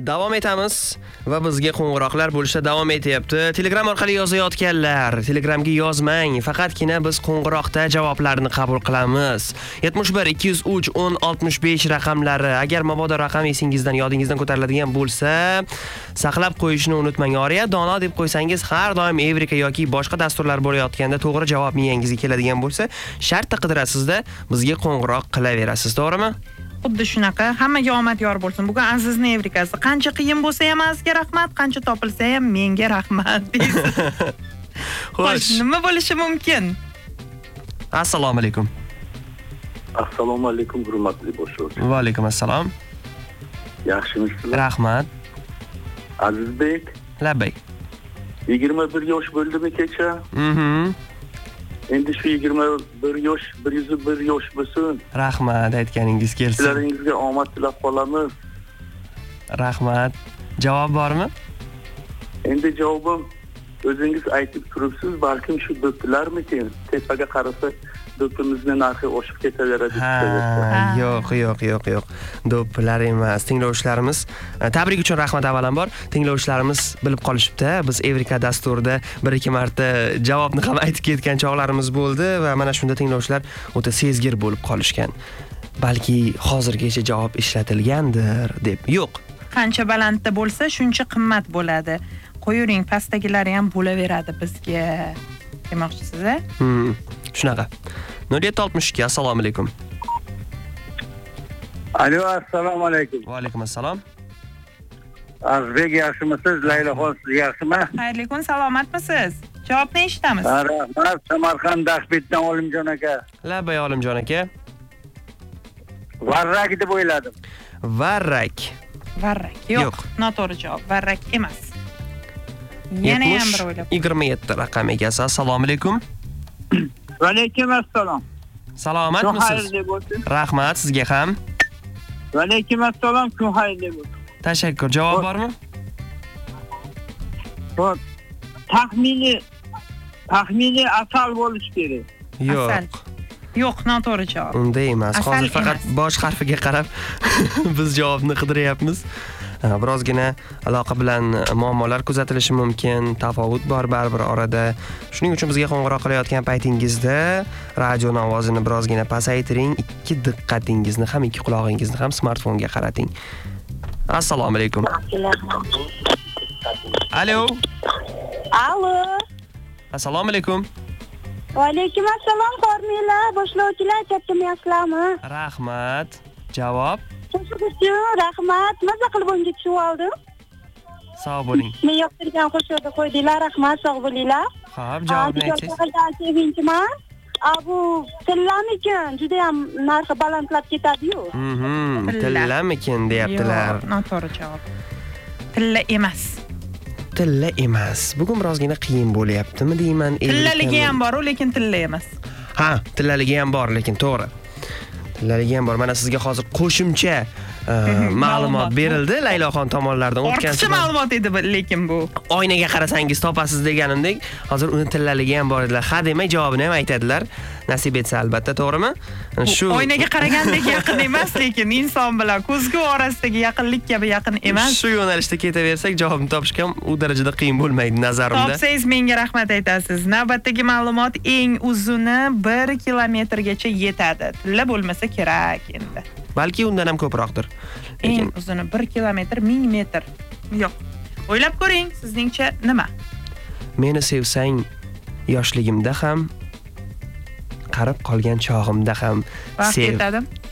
Davom etamiz va bizga qo'ng'iroqlar bo'lishda davom etyapti. Telegram orqali yozayotganlar, Telegramga yozmang, faqatgina biz qo'ng'iroqda javoblarni qabul qilamiz. 71 203 10 65 raqamlari. Agar mabodo raqam esingizdan, yodingizdan ko'tariladigan bo'lsa, saqlab qo'yishni unutmang. Oriya Dono deb qo'ysangiz, har doim Evrika yoki boshqa dasturlar bo'layotganda to'g'ri javob miyangizga keladigan bo'lsa, shartta qidirasizda bizga qo'ng'iroq qilaverasiz, to'g'rimi? Xuddi shunaqa, hammaga omad yor bo'lsin. Bugun Azizni Evrikasi. Qancha qiyin bo'lsa ham sizga rahmat, qancha topilsa ham menga rahmat deysiz. Xo'sh, nima bo'lishi mumkin? Assalomu alaykum. Assalomu alaykum, hurmatli boshlovchi. Va alaykum assalom. Yaxshimisizlar? Rahmat. Azizbek, Labbay. 21 yosh bo'ldimi kecha? Endi shu 21 yosh, 101 yosh bo'lsin. Rahmat, aytganingiz kelsin. Sizlaringizga omad tilab qolamiz. Rahmat. Javob bormi? Endi javobim o'zingiz aytib turibsiz, balkim shu do'ppilarmikin? Tepaga qarasa do'ppimizning narxi oshib ketaveradi. Yo'q. Do'ppilar emas. Tinglovchilarimiz, tabrik uchun rahmat avvalambor. Tinglovchilarimiz bilib qolishibdi. Biz Evrika dasturida 1-2 marta javobni ham aytib ketgan chog'larimiz bo'ldi va mana shunda tinglovchilar o'ta sezgir bo'lib qolishgan. Balki hozirgacha javob ishlatilgandir deb. Yo'q. Qancha balandda bo'lsa, shuncha qimmat bo'ladi. Qo'yuring, pastdagilari ham bo'laveradi bizga. Demoqchisiz-a? Shunaqa. 0762 assalomu alaykum. Alo, assalomu alaykum. Va alaykum assalom. Azizbek, yaxshimisiz? Laylaxon, siz yaxshimi? Xayrli kun, salomatmisiz? Javobni eshitamiz. Rahmat, Samarqand Daxbetdan Olimjon aka. Labbay Olimjon aka. Varrak deb o'yladim. Varrak. Yo'q. Noto'g'ri javob. Varrak emas. Yana ham bir o'ylab. 27 raqam egasi. Assalomu alaykum. Va alaykum assalom. Salomatmisiz? Rahmat, sizga ham. Va alaykum assalom, kun xayrli bo'lsin. Tashakkur. Javob bormi? Xo'p. Taxmini asal bo'lish kerak. Yo'q. Yo'q, noto'g'ri javob. Unda emas. Hozir faqat bosh harfiga qarab biz javobni qidiryapmiz. Birozgina aloqa bilan muammolar kuzatilishi mumkin, tafovut bor baribir orada. Shuning uchun bizga qo'ng'iroq qilayotgan paytingizda radio ovozini birozgina pasaytiring, 2 diqqatingizni ham 2 qulog'ingizni ham smartfonga qarating. Assalomu alaykum. Alo. Assalomu alaykum. Va alaykum assalom, qormiylar, boshlovchilar, kattami yaxshilarmi? Rahmat. Javob? Rahmat. Maza qilib o'ngga tushib oldim. Sog' bo'ling. Men yoqtirgan qo'shuvda qo'ydinglar, rahmat, sog' bo'linglar. Xo'p, javobni aytsangiz. Sevinchiman. Bu tillamikin juda ham narxi balandlab ketadi-yu. Tillamikin deyaptilar. Yo'q, noto'g'ri javob. Tilla emas. Tilla emas. Bugun birozgina qiyin bo'lyaptimi deyman. Tillaligi ham bor, lekin tilla emas. Ha, tillaligi ham bor, lekin to'g'ri. Tillaligi ham bor. Mana sizga hozir qo'shimcha ma'lumot berildi Layloxon tomonlaridan. Ortiqcha ma'lumot edi, lekin bu. Oynaga qarasangiz topasiz deganimdek, hozir uni tillaligi ham bor edilar. Ha demay javobini ham aytadilar. Nasib etsa albatta, to'g'rimi? Shu oynaga qaragandek yaqin emas, lekin inson bilan ko'zgu orasidagi yaqinlik kabi yaqin emas. Shu yo'nalishda ketaversak, javobni topishga ham u darajada qiyin bo'lmaydi nazarimda. Topsangiz menga rahmat aytasiz. Navbatdagi ma'lumot eng uzuni 1 kilometrgacha yetadi. Tilla bo'lmasa kerak endi. Balki undan ham ko'proqdir. Eng uzuni 1 kilometr 1000 metr. Yo'q. O'ylab ko'ring, sizningcha nima? Meni sevsang yoshligimda ham, qarib qolgan chog'imda ham sev.